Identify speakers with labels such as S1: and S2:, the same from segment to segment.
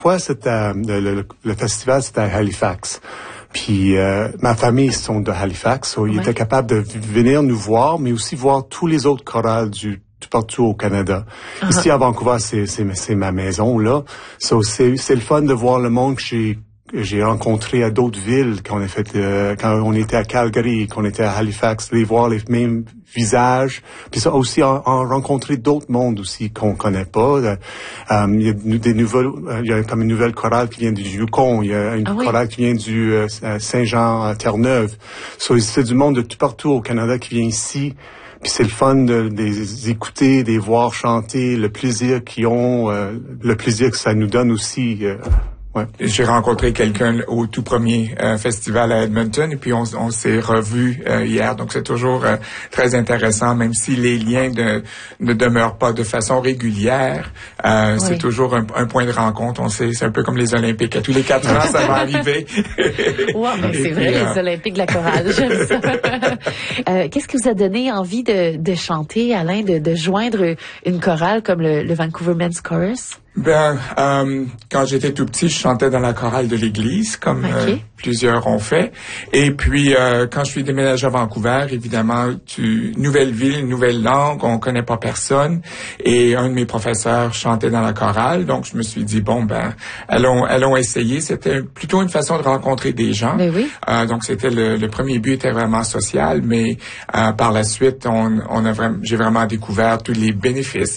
S1: fois, c'était le festival, c'était à Halifax. Puis ma famille sont de Halifax, ils étaient capables de venir nous voir, mais aussi voir tous les autres chorales tout partout au Canada. Ici à Vancouver, c'est ma maison là. C'est le fun de voir le monde que j'ai rencontré à d'autres villes quand on était à Calgary, qu'on était à Halifax, les voir les mêmes visages, puis ça aussi en rencontrer d'autres mondes aussi qu'on connaît pas. Il y a comme une nouvelle chorale qui vient du Yukon, il y a une chorale qui vient du Saint-Jean-Terre-Neuve. C'est du monde de tout partout au Canada qui vient ici. Puis c'est le fun de les écouter, de les voir chanter, le plaisir qu'ils ont, le plaisir que ça nous donne aussi. Ouais.
S2: J'ai rencontré quelqu'un au tout premier festival à Edmonton et puis on s'est revus hier. Donc c'est toujours très intéressant, même si les liens ne demeurent pas de façon régulière. C'est toujours un point de rencontre. On sait, c'est un peu comme les Olympiques. À tous les 4 ans, ça va arriver.
S3: Mais c'est vrai, les Olympiques de la chorale. J'aime ça. Qu'est-ce qui vous a donné envie de chanter, Alain, de joindre une chorale comme le Vancouver Men's Chorus?
S2: Quand j'étais tout petit, je chantais dans la chorale de l'église, comme plusieurs ont fait. Et puis, quand je suis déménagé à Vancouver, évidemment, nouvelle ville, nouvelle langue, on connaît pas personne. Et un de mes professeurs chantait dans la chorale, donc je me suis dit allons essayer. C'était plutôt une façon de rencontrer des gens.
S3: Mais oui.
S2: Donc c'était le premier but était vraiment social, mais par la suite, j'ai vraiment découvert tous les bénéfices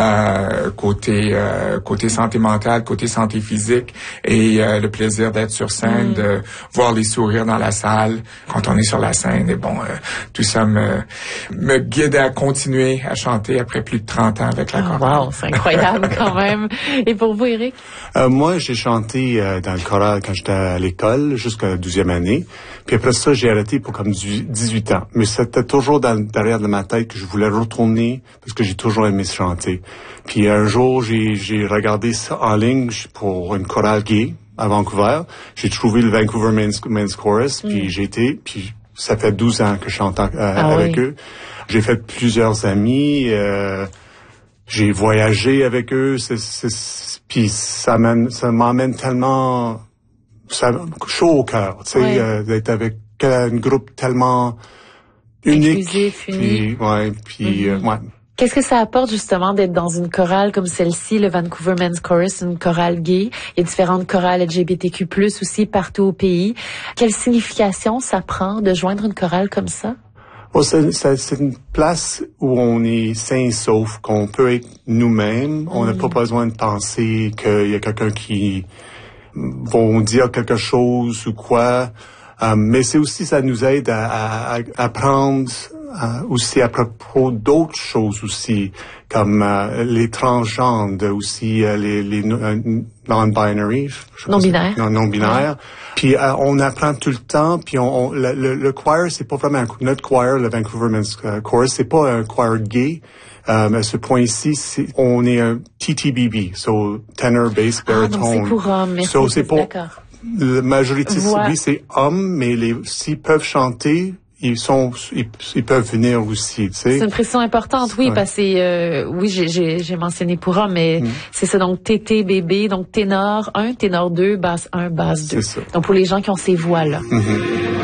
S2: côté santé mentale, côté santé physique et le plaisir d'être sur scène, de voir les sourires dans la salle quand on est sur la scène. Et tout ça me guide à continuer à chanter après plus de 30 ans avec la chorale.
S3: Wow, c'est incroyable quand même. Et pour vous, Éric?
S1: Moi, j'ai chanté dans le chorale quand j'étais à l'école jusqu'à la 12e année. Puis après ça, j'ai arrêté pour comme 18 ans. Mais c'était toujours derrière de ma tête que je voulais retourner parce que j'ai toujours aimé chanter. Puis un jour, j'ai regardé ça en ligne pour une chorale gay à Vancouver. J'ai trouvé le Vancouver Men's Chorus, puis ça fait 12 ans que je chante avec eux. J'ai fait plusieurs amis, j'ai voyagé avec eux, puis ça m'emmène tellement chaud au cœur, tu sais, d'être avec un groupe tellement unique.
S3: Inclusif, unique.
S1: Puis
S3: Qu'est-ce que ça apporte justement d'être dans une chorale comme celle-ci, le Vancouver Men's Chorus, une chorale gay? Il y a différentes chorales LGBTQ+, aussi partout au pays. Quelle signification ça prend de joindre une chorale comme ça?
S1: C'est une place où on est sain et sauf, qu'on peut être nous-mêmes. On n'a pas besoin de penser qu'il y a quelqu'un qui va dire quelque chose ou quoi. Mais c'est aussi, ça nous aide à apprendre aussi à propos d'autres choses aussi, comme les transgenres, aussi les non-binary.
S3: Non-binaires.
S1: Non-binaires. Puis on apprend tout le temps, puis le choir, c'est pas vraiment notre choir, le Vancouver Men's Chorus, c'est pas un choir gay. À ce point-ci, on est un TTBB, so tenor, bass, baritone.
S3: Donc c'est pour hommes, merci,
S1: c'est pas,
S3: d'accord.
S1: La majorité, oui, c'est hommes, mais s'ils peuvent chanter, ils peuvent venir aussi, tu sais.
S3: C'est une précision importante, oui, parce que oui, j'ai mentionné pour hommes, mais c'est ça, donc TTBB, donc ténor 1, ténor 2, basse 1, basse 2.
S1: C'est ça.
S3: Donc pour les gens qui ont ces voix-là.